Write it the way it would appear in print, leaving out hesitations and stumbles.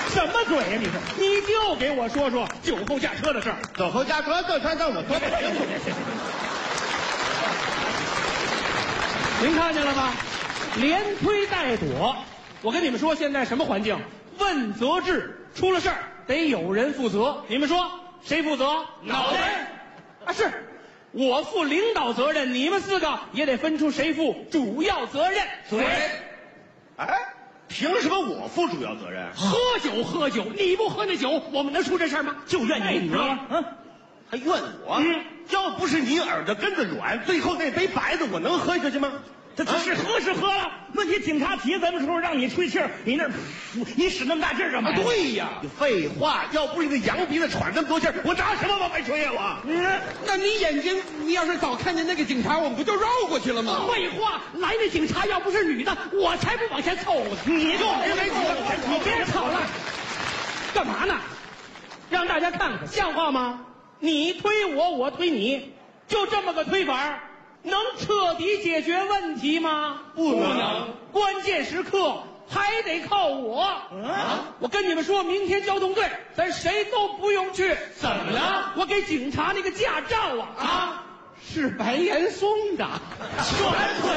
什么嘴呀？你就给我说说酒后驾车的事儿。 酒后驾车这事让我说不清楚。 您看见了吧？连推带躲。我跟你们说，现在什么环境？问责制，出了事儿得有人负责。你们说谁负责？ 脑袋啊，是我负领导责任，你们4个也得分出谁负主要责任。 对。哎，凭什么我负主要责任？ 喝酒，你不喝那酒，我们能出这事儿吗？就怨你了。 还怨我？要不是你耳朵根子软，最后那杯白的我能喝下去吗？ 这是喝了，问题警察提咱们时候让你吹气儿，你使那么大劲儿干嘛？ 对呀，废话，要不是那羊鼻子喘那么多气儿，我拿什么往外吹呀？ 那你眼睛，你要是早看见那个警察，我们不就绕过去了吗？ 废话，来那警察要不是女的，我才不往前凑呢。你别吵了，干嘛呢？让大家看看，像话吗？你推我，我推你，就这么个推法，能彻底解决问题吗？ 不能， 关键时刻还得靠我。我跟你们说，明天交通队咱谁都不用去。 怎么了？ 我给警察那个驾照是白岩松的， 全推